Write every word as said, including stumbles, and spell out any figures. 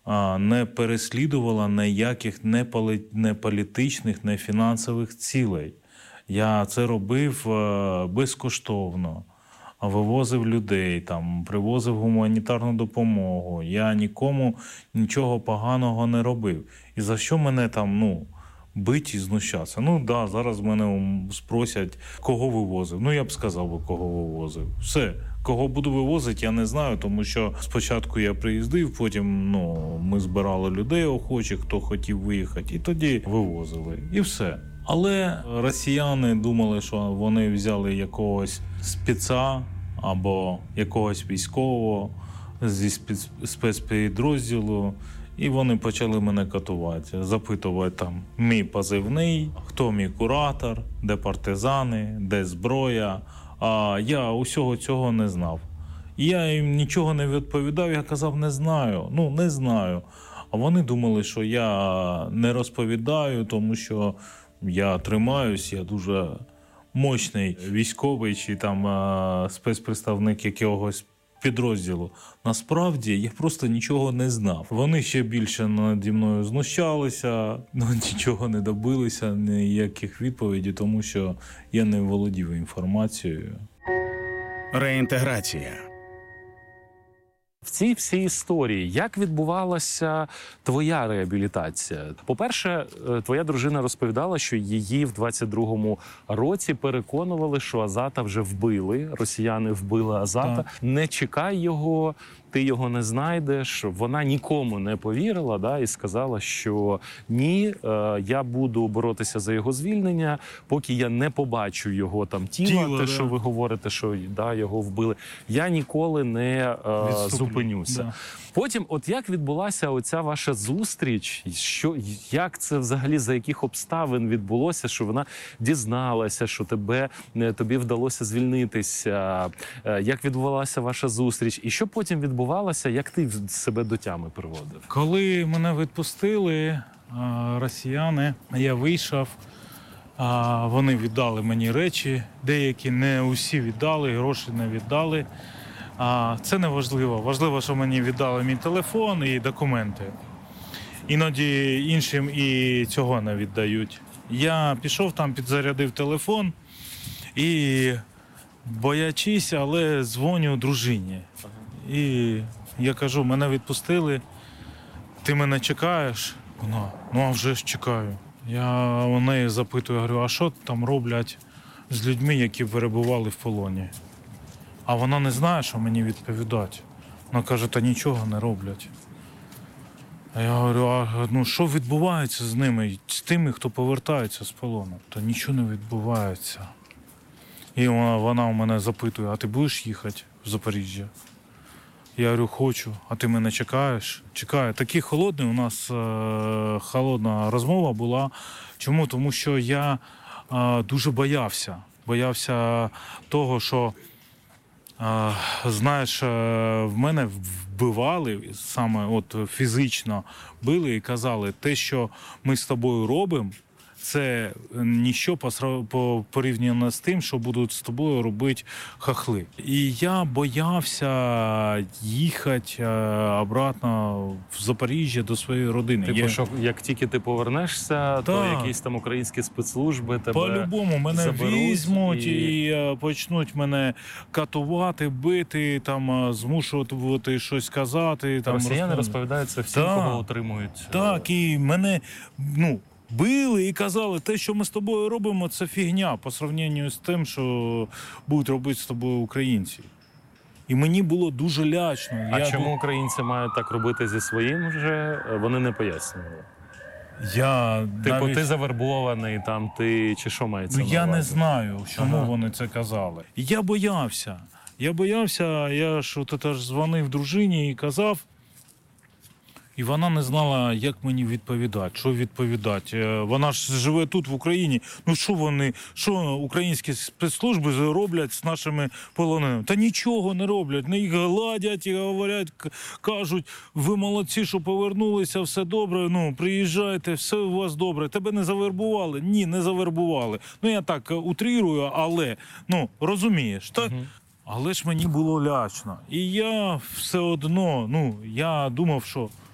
не переслідувала ніяких не, поли... не політичних, не фінансових цілей. Я це робив безкоштовно. Вивозив людей, там, привозив гуманітарну допомогу. Я нікому нічого поганого не робив. І за що мене там, ну, бить і знущатися? Ну, да, зараз мене спросять, кого вивозив. Ну, я б сказав би, кого вивозив. Все. Кого буду вивозити, я не знаю, тому що спочатку я приїздив, потім, ну, ми збирали людей охочих, хто хотів виїхати, і тоді вивозили. І все. Але росіяни думали, що вони взяли якогось спеца або якогось військового зі спецпідрозділу, і вони почали мене катувати, запитувати там мій позивний, хто мій куратор, де партизани, де зброя. А я усього цього не знав. І я їм нічого не відповідав, я казав, не знаю, ну не знаю. А вони думали, що я не розповідаю, тому що я тримаюсь, я дуже мощний військовий чи там а, спецпредставник якогось підрозділу. Насправді, я просто нічого не знав. Вони ще більше наді мною знущалися, ну, нічого не добилися, ніяких відповідей, тому що я не володів інформацією. Реінтеграція. В цій всій історії, як відбувалася твоя реабілітація? По-перше, твоя дружина розповідала, що її в двадцять другому році переконували, що Азата вже вбили, росіяни вбили Азата. Так. Не чекай його, ти його не знайдеш. Вона нікому не повірила, да, і сказала, що ні, я буду боротися за його звільнення, поки я не побачу його там тіла, тіло, те, да. що ви говорите, що да, його вбили. Я ніколи не е, зупинюся. Да. Потім, от як відбулася оця ваша зустріч, що, як це взагалі, за яких обставин відбулося, що вона дізналася, що тебе, тобі вдалося звільнитися, як відбувалася ваша зустріч, і що потім відбувалося, як ти себе до тями приводив? Коли мене відпустили росіяни, я вийшов, вони віддали мені речі, деякі не усі віддали, гроші не віддали. А це не важливо. Важливо, що мені віддали мій телефон і документи. Іноді іншим і цього не віддають. Я пішов там, підзарядив телефон і, боячись, але дзвоню дружині. І я кажу, мене відпустили, ти мене чекаєш? Вона, ну а вже ж чекаю. Я у неї запитую, говорю, а що там роблять з людьми, які перебували в полоні? А вона не знає, що мені відповідати. Вона каже, та нічого не роблять. А я говорю, а ну, що відбувається з ними, з тими, хто повертається з полону? Та нічого не відбувається. І вона, вона у мене запитує, а ти будеш їхати в Запоріжжя? Я говорю, хочу. А ти мене чекаєш? Чекаю. Такий холодний у нас е- холодна розмова була. Чому? Тому що я е- дуже боявся. Боявся того, що А, знаєш, в мене вбивали, саме от фізично били і казали, те, що ми з тобою робимо, це ніщо по порівняно з тим, що будуть з тобою робити хахли. І я боявся їхати обратно в Запоріжжя до своєї родини. Типу, я... що як тільки ти повернешся, то так. якісь там українські спецслужби тебе по-любому мене заберуть візьмуть і... і почнуть мене катувати, бити, там змушувати щось казати. Там росіяни розпов... розповідають це всім, так. кого отримують. Так, і мене, ну, били і казали, те, що ми з тобою робимо, це фігня по сравненню з тим, що будуть робити з тобою українці. І мені було дуже лячно. А я чому був... українці мають так робити зі своїм вже, вони не пояснювали? Я Типу, навіть... ти завербований, там, ти, чи що мається Ну, на я увазі? не знаю, чому ага. вони це казали. І я боявся. Я боявся, я ж от теж дзвонив дружині і казав, і вона не знала, як мені відповідати, що відповідати. Вона ж живе тут, в Україні. Ну що вони, що українські спецслужби роблять з нашими полоненими? Та нічого не роблять. Вони їх гладять і говорять, кажуть, ви молодці, що повернулися, все добре, ну, приїжджайте, все у вас добре. Тебе не завербували? Ні, не завербували. Ну, я так утрірую, але, ну, розумієш, так? Угу. Але ж мені було лячно. І я все одно, ну, я думав, що